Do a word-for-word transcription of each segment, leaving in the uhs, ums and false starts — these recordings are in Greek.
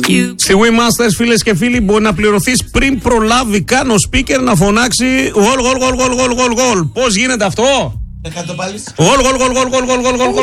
Στη Wii Masters, φίλες και φίλοι, μπορεί να πληρωθείς πριν προλάβει καν ο speaker να φωνάξει γολ, γολ, γολ, γολ, γολ, γολ, γολ. Πώς γίνεται αυτό? Κάτω πάλι. Γολ, γολ, γολ, γολ, γολ, γολ, γολ, γολ.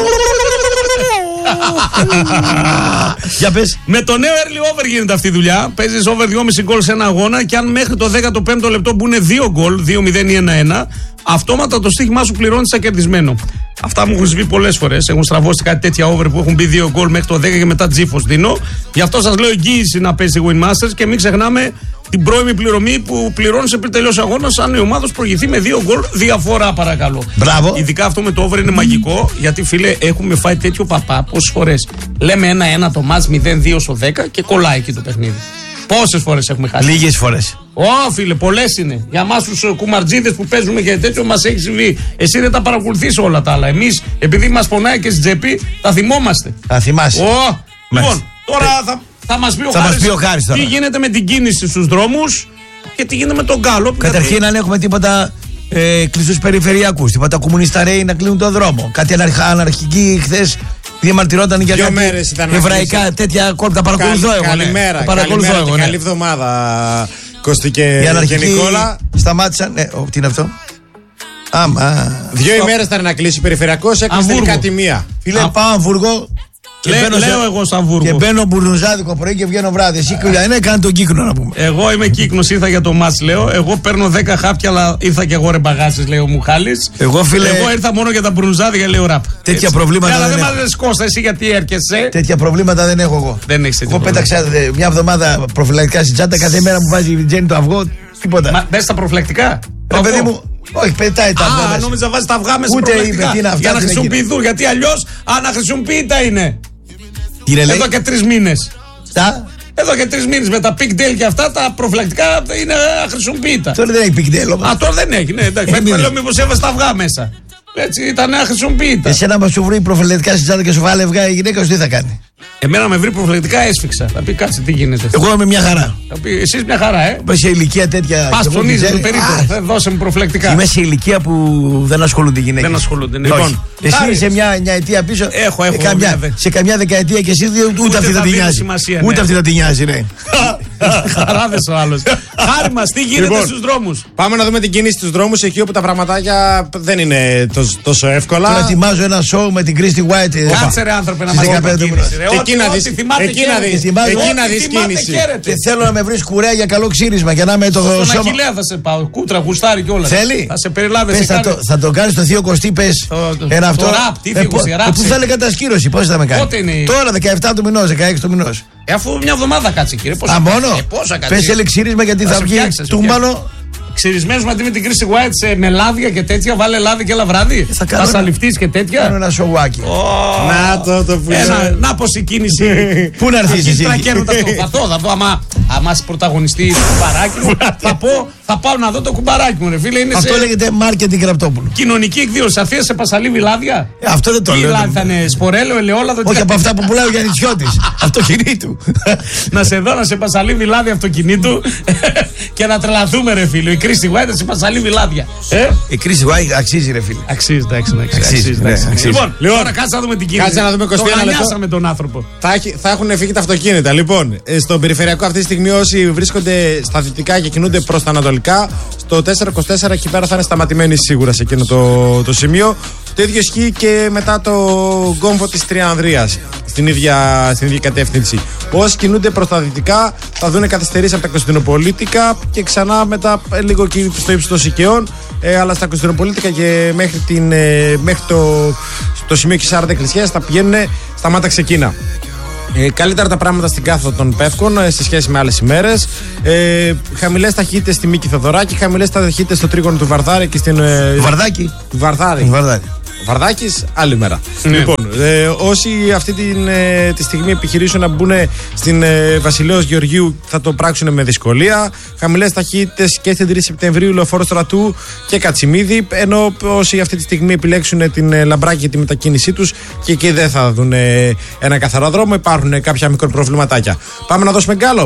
Για πες. Με το νέο early over γίνεται αυτή η δουλειά. Παίζεις over δυόμισι γκολ σε ένα αγώνα και αν μέχρι το δέκατο πέμπτο λεπτό μπουν δύο γκολ, δύο μηδέν ή ένα ένα, αυτόματα το στοίχημά σου πληρώνει σαν κερδισμένο. Αυτά μου έχουν συμβεί πολλές φορές. Έχουν στραβώσει κάτι τέτοια over που έχουν μπει δύο γκολ μέχρι το δέκα και μετά τζίφος δίνω. Γι' αυτό σας λέω εγγύηση να παίζει Win Masters και μην ξεχνάμε την πρώιμη πληρωμή που πληρώνεις πριν τελειώσει ο αγώνας αν η ομάδα σου προηγηθεί με δύο γκολ διαφορά, παρακαλώ. Μπράβο. Ειδικά αυτό με το over είναι μαγικό, γιατί φίλε έχουμε φάει τέτοιο παπά πόσες φορές. Λέμε ένα ένα το μάτς μηδέν δύο στο δέκα και κολλάει εκεί το παιχνίδι. Πόσες φορές έχουμε χάσει? Λίγες φορές. Ω, φίλε, πολλές είναι. Για εμάς τους κουμαρτζίδες που παίζουμε και τέτοιο μας έχει συμβεί. Εσύ δεν τα παρακολουθείς όλα τα άλλα. Εμείς, επειδή μας πονάει και στην τσέπη, τα θυμόμαστε. Θα θυμάσαι. Ω, λοιπόν, τώρα θα, θα μας πει ο θα Χάρης μας πει ο Χάρης τώρα τι γίνεται με την κίνηση στους δρόμους και τι γίνεται με τον Γκάλοπ. Καταρχήν, γιατί... αν έχουμε τίποτα ε, κλειστούς περιφερειακούς, τίποτα κομμουνιστά ρέι να κλείνουν τον δρόμο. Κάτι αναρχα, αναρχική χθες. Διαμαρτυρόταν για δύο κάτι μέρες ήταν εβραϊκά κλείσει. Τέτοια κόλπα. Τα παρακολουθώ Καλ, εγώ. Καλημέρα, ναι. παρακολουθώ καλημέρα εγώ, και ναι. καλή εβδομάδα, Κώστη και, Οι αναρχικοί και Νικόλα. Σταμάτησαν. Ναι, ο, τι είναι αυτό? Άμα. Δύο ημέρες ήταν να κλείσει περιφερειακός, έκλεισε τελικά τη μία. Φίλε, πάω Αμβούργο. Και Λέ, λέω σε... εγώ στο Αμβούργο. Και μπαίνω μπουρνουζάδικο πρωί και βγαίνω βράδυ. Εσύ είναι κάνει τον κύκνο να πούμε. Εγώ είμαι κύκνος, ήρθα για το μάτς, λέω. Εγώ παίρνω δέκα χάπια, αλλά ήρθα και εγώ ρε μπαγάσεις, λέει ο Μουχάλης. Εγώ, φίλε... εγώ ήρθα μόνο για τα μπουρνουζάδικα, λέει ο ραπ. Τέτοια έτσι. προβλήματα. Αλλά δεν δεν μ' Κώστα, εσύ γιατί έρχεσαι. Τέτοια προβλήματα δεν έχω εγώ. Δεν έχεις τέτοια. Εγώ πέταξα μια εβδομάδα προφυλακτικά στην τσάντα. Κάθε μέρα μου βάζει η Τζέννη το αυγό. Τίποτα. Μα μπες στα προφυλακτικά. Ρε παιδί μου. Όχι, πετάει τα αυγά. Α, νόμιζα βάζει τα αυγά μέσα Ούτε προφυλακτικά. είπε, τι είναι αυτά, για να τι είναι χρησιμοποιηθούν. Γιατί αλλιώς αναχρησιμοποιητά είναι. Εδώ και τρεις μήνες. Τα. Εδώ και τρεις μήνες με τα pigtail και αυτά τα προφυλακτικά είναι αχρησιμοποιητά. Τώρα δεν έχει pigtail όμως. Α, τώρα δεν έχει, ναι, εντάξει. Λέω μήπως έβασε τα αυγά μέσα. Έτσι ήταν αχρησιμοποιητά. Εσένα μα σου βρει προφυλακτικά στην τσάντα και σου βάλε αυγά η γυναίκα σου, τι θα κάνει? Εμένα με βρει προφυλακτικά, έσφιξα. Θα πει κάτσε τι γίνεται. Εγώ είμαι μια χαρά. Θα πει εσείς μια χαρά, ε. Είμαι σε ηλικία τέτοια. Πας ψωνίζεις το περίπτωμα. Δώσε μου προφυλακτικά. Είμαι σε ηλικία που δεν ασχολούνται οι γυναίκες. Δεν ασχολούνται. Ναι. Λοιπόν, εσύ είσαι μια, μια αιτία πίσω. Έχω, έχω. Ε, καμιά, σε καμιά δεκαετία και εσύ ούτε, ούτε αυτή θα την νοιάζει. Σημασία, ούτε ναι. αυτή θα την νοιάζει, ναι. Χαράδες ο άλλος. Χάρη μας, τι γίνεται λοιπόν, στους δρόμους? Πάμε να δούμε την κίνηση στους δρόμους εκεί όπου τα πραγματάκια δεν είναι τόσο, τόσο εύκολα. Τώρα ετοιμάζω ένα show με την Κρίστη White. Κάτσε ρε άνθρωπε να μας πει κίνηση. Εκεί να δεις κίνηση. Και θέλω να με βρεις κουρέα για καλό ξύρισμα για να είμαι το σώμα. Στον σώμα. Αχιλλέα θα σε πάω, κούτρα, γουστάρι κιόλας. Θέλει. Θα σε περιλάβει. Θα, το, θα το κάνεις στο Θείο Κωστή, πες. Ένα αυτό. Ραπ, τι Θείο Κωστή, ραπ. Πού θα είναι κατασκήρωση, πώς θα με κάνει? Πότε είναι? Τώρα δεκαεπτά του μηνός, δεκαέξι του μηνός. Ε, αφού μια εβδομάδα κάτσε κύριε. Α, μόνο. Πες έλε ξύρισμα γιατί θα βγει τούμπανο. Ξυρισμένος μαζί με την Κρίστη White σε με λάδια και τέτοια. Βάλε λάδι και έλα βράδυ. Θα, θα σαλιφτείς και τέτοια. Κάνω ένα σοουάκι. Oh, να το το που ένα, να πως η κίνηση. Πού να έρθεις εσύ? Θα δω, θα δω. Άμα, άμα είσαι πρωταγωνιστή του κουμπαράκι μου, θα, πω, θα πάω να δω το κουμπαράκι μου. Ρε, φίλε, είναι αυτό σε... λέγεται marketing Ραπτόπουλο. Κοινωνική εκδήλωση. Θα φύγει σε πασαλίβι λάδια. Ε, αυτό δεν το τι λέω. Λάδι θα είναι σπορέλαιο, ελαιόλαδο. Όχι από αυτά που πουλάει ο Γιαννιτσιώτης. Αυτοκινήτου. Να σε δω να σε πασαλίβι λάδια αυτοκινήτου και να τρελαθούμε, ρε φίλε. Η Κρίστη White θα σε πασαλίβι λάδια. Η Κρίστη White αξίζει, ρε φίλε. Αξίζει, εντάξει. Λοιπόν, τώρα κάτσε να δούμε την κίνηση. Κάτσε να δούμε είκοσι ένα λεπτό. Με τον άνθρωπο. Θα, έχει, θα έχουν φύγει τα αυτοκίνητα. Λοιπόν, στον περιφερειακό αυτή τη στιγμή όσοι βρίσκονται στα δυτικά και κινούνται προς τα ανατολικά, στο τετρακόσια είκοσι τέσσερα εκεί πέρα θα είναι σταματημένοι σίγουρα σε εκείνο το, το σημείο. Το ίδιο ισχύει και μετά το κόμβο της Τριανδρίας στην ίδια, στην ίδια κατεύθυνση. Όσοι κινούνται προς τα δυτικά θα δουν καθυστερήσεις από τα Κωνσταντινοπολίτικα και ξανά μετά λίγο εκεί στο ύψος των Σικαιών, ε, αλλά στα Κωνσταντινοπολίτικα και μέχρι, την, ε, μέχρι το, το σημείο Κισάρτα Εκκλησίας θα πηγαίνουν στα Μάτα Ξεκίνα. Ε, καλύτερα τα πράγματα στην κάθοδο των Πεύκων ε, σε σχέση με άλλες ημέρες. Ε, χαμηλές ταχύτητες στη Μίκη Θοδωράκη, χαμηλές ταχύτητες στο τρίγωνο του Βαρδάρη και στην. Ε, Βαρδάκη. Του Βαρδάρη. Βαρδάρη. Βαρδάκης, άλλη μέρα. Ναι. Λοιπόν, ε, όσοι αυτή την, ε, τη στιγμή επιχειρήσουν να μπουν στην ε, Βασιλέως Γεωργίου θα το πράξουν με δυσκολία. Χαμηλές ταχύτητες και στην τρίτη Σεπτεμβρίου, Λεωφόρο Στρατού και Κατσιμίδη. Ενώ όσοι αυτή τη στιγμή επιλέξουν την ε, Λαμπράκη για τη μετακίνησή τους και εκεί δεν θα δουν ε, ένα καθαρό δρόμο, υπάρχουν ε, κάποια μικρό προβληματάκια. Πάμε να δώσουμε γκάλοπ.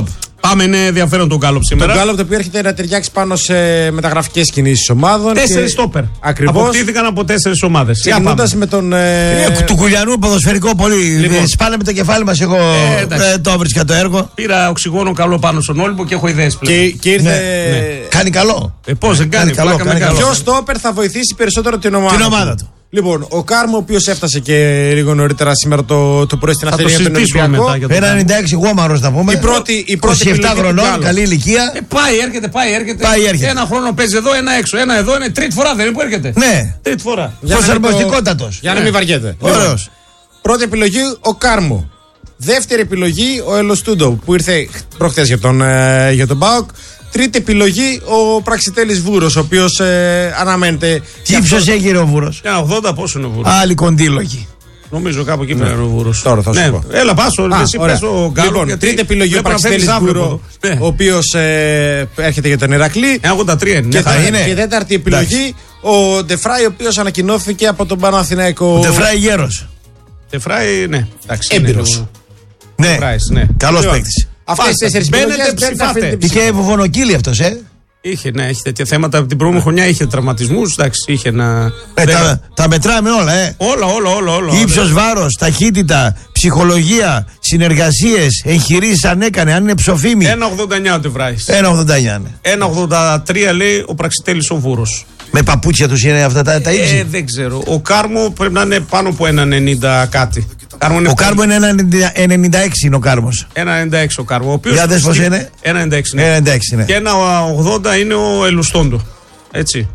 Πάμε, είναι ενδιαφέρον τον Γκάλοπ σήμερα. Τον Γκάλοπ το οποίο έρχεται να ταιριάξει πάνω σε μεταγραφικές κινήσεις ομάδων. Τέσσερις στόπερ. Ακριβώς. Αποκτήθηκαν από τέσσερις ομάδες. Ξεκινώντας με τον. Ε... Ε, του Κουλιανού ποδοσφαιρικό πολύ. Λοιπόν. Σπάνε με το κεφάλι μας. Εγώ ε, ε, το βρίσκα το έργο. Πήρα οξυγόνο καλό πάνω στον Όλυμπο και έχω ιδέες πλέον. Και, και ήρθε. Ναι, ναι. Κάνει καλό. Ε, πώς δεν κάνει, κάνει, κάνει καλό. Ποιο στόπερ θα βοηθήσει περισσότερο την ομάδα, την ομάδα του. Λοιπόν, ο Κάρμο, ο οποίος έφτασε και λίγο νωρίτερα σήμερα το, το πρωί στην Αθήνα για τον Ολυμπιακό. Ένα ενενήντα έξι γόμαρος να πούμε. Η πρώτη, η πρώτη είκοσι επτά χρονών, καλή ηλικία. Ε, πάει, έρχεται, πάει, έρχεται. Πάει, έρχεται. Ένα χρόνο παίζει εδώ, ένα έξω. Ένα εδώ είναι τρίτη φορά, δεν είναι που έρχεται. Ναι. Τρίτη φορά. Προσαρμοστικότατος. Για να μην βαριέται. Ωραίος. Πρώτη επιλογή ο Κάρμο. Δεύτερη επιλογή ο Ελοστούντο που ήρθε προχθές για τον, ε, για τον ΠΑΟΚ. Τρίτη επιλογή ο Πραξιτέλης Βούρος, ο οποίος ε, αναμένεται. Τι ύψος έχει ο Βούρος? Ένα ογδόντα πόσο είναι ο Βούρος? Άλλοι κοντήλογοι. Νομίζω κάπου εκεί πέρα είναι ο Βούρος. Τώρα θα σου ναι. πω. Έλα, πάσο, εσύ πες ο Γκάλο. Λοιπόν, τρίτη επιλογή ο Πραξιτέλης Βούρο, ναι. ο οποίος ε, έρχεται για τον Ηρακλή. ένα ογδόντα τρία είναι. Και, θα είναι. Και τέταρτη επιλογή ο Ντεφράι, ο οποίος ανακοινώθηκε από τον Παναθηναϊκό. Ο Ντεφράι γέρος. Ντεφράι, ναι. Έμπειρος. Ναι, ναι. καλός παίκτης. Αυτές τις τέσσερις επιλογές. Είχε βοβονοκύλι αυτός, ε. Είχε, ναι, έχει τέτοια θέματα. Την προηγούμενη χρονιά είχε τραυματισμούς. Εντάξει, είχε να. Ε, τα, τα μετράμε όλα, ε. Όλα, όλα, όλα. όλα ύψος, βάρος, ταχύτητα, ψυχολογία, συνεργασίες, εγχειρήσεις αν έκανε, αν είναι ψοφίμη. ένα ογδόντα εννιά ο Ντεφράις. ένα ογδόντα εννιά, ναι. ένα ογδόντα τρία λέει ο Πραξιτέλης ο Βούρος. Με παπούτσια τους είναι αυτά τα, τα ύψη. Ε, δεν ξέρω. Ο Κάρμο πρέπει να είναι πάνω από ένα ενενήντα κάτι. Ο Κάρμο είναι ένα ενενήντα έξι είναι ο Κάρμος. ένα ενενήντα έξι ο Κάρμο. Ο οποίος για δες πως είναι. ένα ενενήντα έξι, ναι. ένα ενενήντα έξι, ναι. Και ένα ογδόντα είναι ο Ελουστόντο. Έτσι.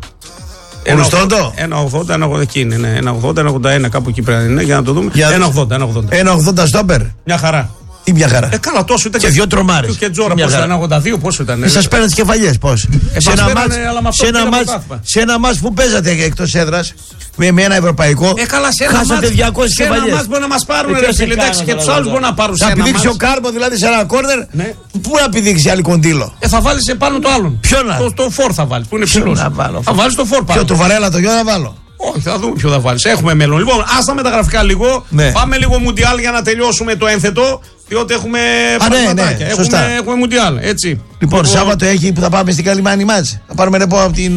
Ο Ελουστόντο. ένα ογδόντα, ένα ογδόντα εκεί είναι. Ναι. ένα ογδόντα, ένα ογδόντα ένα κάπου εκεί πρέπει να είναι. Για να το δούμε. ένα ογδόντα, ένα ογδόντα. ένα ογδόντα στόπερ. Μια χαρά. Ή μια χαρά. Ε, καλά, τόσο ήταν και, και δύο τρομάρες. Και Τζόρα, πόσο ήταν, ένα ογδόντα δύο, πόσο ήταν. Ε, σας πέραν τις κεφαλιές, πώς. Ε, σε, ένα μάτς, σε, ένα μάτς, σε ένα μάτς που παίζατε εκτός έδρας, με, με ένα ευρωπαϊκό, ε, καλά, σε ένα χάσατε διακόσιες κεφαλιές. Σε ένα μάτς μπορεί να μας πάρουν, ρε φίλε, εντάξει, και τους άλλους μπορεί να πάρουν σε ένα μάτς. Θα πηδήξει ο Κάρμο δηλαδή σε ένα κόρνερ, πού να πηδήξει άλλη κοντήλο. Ε, θα βάλεις επάνω το άλλον. Ποιο να. Το φορ θα βάλεις, που είναι ψηλός. Θα βάλεις το φορ πάνω. Ποιο, το Βαρέλα το γιο να βάλω. Όχι, θα δούμε ποιο θα βάλεις. Έχουμε μέλλον. Λοιπόν, ας τα μεταγραφικά λίγο. Ναι. Πάμε λίγο Μουντιάλ για να τελειώσουμε το ένθετο. Διότι έχουμε πραγματάκια. Ναι, ναι, έχουμε, έχουμε Μουντιάλ. Έτσι. Λοιπόν, λοιπόν, Σάββατο έχει που θα πάμε στην Καλιμάνη μάτς. Θα πάρουμε ρεπό από την.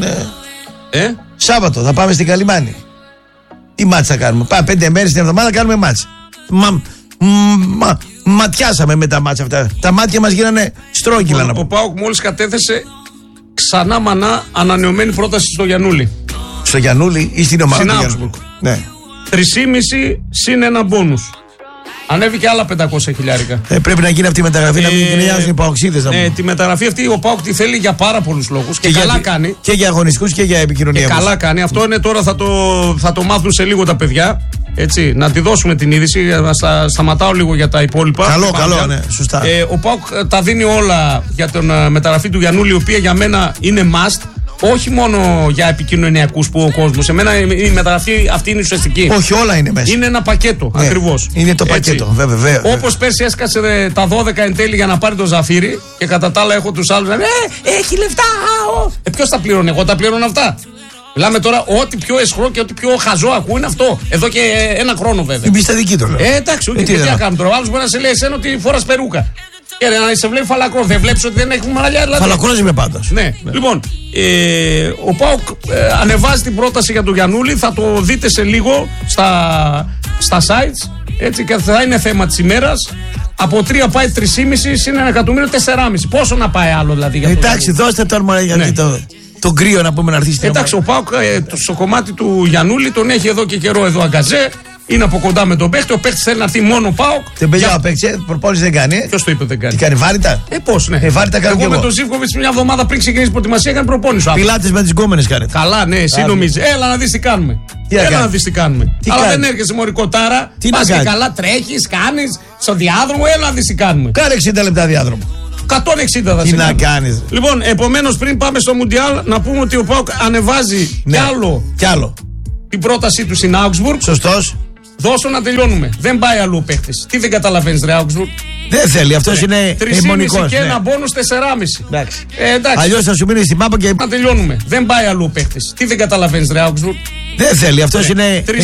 Ε? Σάββατο θα πάμε στην Καλιμάνη. Τι μάτς θα κάνουμε? Πάμε πέντε μέρες την εβδομάδα κάνουμε μάτς. Μα, μα, ματιάσαμε με τα μάτς αυτά. Τα μάτια μας γίνανε στρόγγυλα. Λοιπόν, ο ΠΑΟΚ μόλις κατέθεσε ξανά μανά ανανεωμένη πρόταση στο Γιαννούλη. Στο Γιαννούλη ή στην ομάδα του Γιαννούλη? Ναι. τρεισήμισι συν ένα μπόνους. Ανέβηκε άλλα πεντακόσια χιλιάρικα. Ε, πρέπει να γίνει αυτή η μεταγραφή, ε, να μην γκρινιάζουν οι παοξίδες. Ναι, τη μεταγραφή αυτή ο ΠΑΟΚ τη θέλει για πάρα πολλούς λόγους. Και, και καλά για, κάνει. Και για αγωνιστικούς και για επικοινωνία. Και καλά κάνει. Αυτό είναι τώρα θα το, θα το μάθουν σε λίγο τα παιδιά. Έτσι, να τη δώσουμε την είδηση. Στα, σταματάω λίγο για τα υπόλοιπα. Καλό, καλό, ναι, σωστά. Ε, ο ΠΑΟΚ τα δίνει όλα για την uh, μεταγραφή του Γιαννούλη, η οποία για μένα είναι must. Όχι μόνο για επικοινωνιακούς που ο κόσμος. Εμένα η μεταγραφή αυτή είναι ουσιαστική. Όχι, όλα είναι μέσα. Είναι ένα πακέτο, ναι, ακριβώς. Είναι το πακέτο, βέβαια. βέβαια. Όπως πέρσι έσκασε τα δώδεκα εν τέλει για να πάρει το Ζαφύρι και κατά τα άλλα έχω τους άλλους. Ε, έχει λεφτά. Ε, ποιος τα πληρώνει? Εγώ τα πληρώνω αυτά. Μιλάμε τώρα ό,τι πιο εσχρό και ό,τι πιο χαζό ακούω είναι αυτό. Εδώ και ένα χρόνο βέβαια. Η πισταδική τώρα. Ε, εντάξει, όχι, τι να κάνουμε τώρα. Ο άλλος μπορεί να σε λέει εσένα ότι φοράς περούκα. Και να σε βλέπει φαλακρό. Δεν βλέπεις ότι δεν έχουμε μαλλιά, δηλαδή. Φαλακρός είμαι πάντως. Ναι. ναι. Λοιπόν, ε, ο ΠΑΟΚ ε, ανεβάζει την πρόταση για τον Γιαννούλη. Θα το δείτε σε λίγο στα, στα sites. Έτσι, και θα είναι θέμα της ημέρας. Από τρία πάει τρεισήμισι συν ένα εκατομμύριο τεσσεράμισι. Πόσο να πάει άλλο δηλαδή για αυτό? Εντάξει, δώστε τον μωρέ γιατί ναι. το, το κρύο να πούμε να έρθει στην. Εντάξει, ο ΠΑΟΚ ε, στο κομμάτι του Γιαννούλη τον έχει εδώ και καιρό εδώ αγκαζέ. Είναι από κοντά με τον παίχτη. Ο παίχτη θέλει να έρθει μόνο ΠΑΟΚ. Δεν παιδιά, ο παίχτη προπόνηση δεν κάνει. Ποιο το είπε δεν κάνει? Τι κάνει, βάρητα? Ε, πώ, ναι. Ε, βάρητα κάνω. Εγώ με τον Ζίβκοβιτς μια εβδομάδα πριν ξεκινήσει προετοιμασία έκανε προπόνηση. Πιλάτες με τις γκόμενες κάνετε. Καλά, ναι, εσύ νομίζει. Έλα να δει τι κάνουμε. Τι Έλα να δει τι κάνουμε. Τι Αλλά κάνει? δεν έρχεσαι μωρικοτάρα. Τι πας να και κάνει? καλά τρέχει, κάνει στο διάδρομο. Έλα να δει τι κάνουμε. Κάνε εξήντα λεπτά διάδρομο. εκατόν εξήντα θα τι να κάνει. Λοιπόν, επομένως πριν πάμε στο Μουντιάλ, να πούμε ότι ο ΠΑΟΚ ανεβάζει ναι. κι άλλο, κι άλλο την πρότασή του στην Augsburg. Σωστός. Δώσω να τελειώνουμε. Δεν πάει αλλού ο παίχτης. Τι δεν καταλαβαίνεις, ρε Augsburg? Δεν θέλει, αυτός ναι. είναι αιμονικός. Και ναι. ένα μπόνους τεσσεράμισι. Εντάξει. Ε, εντάξει. Αλλιώς θα σου μείνει στην μάπα και. Να τελειώνουμε. Δεν πάει αλλού ο παίχτης. Τι δεν καταλαβαίνεις, ρε Augsburg? Δεν θέλει, αυτός ναι. είναι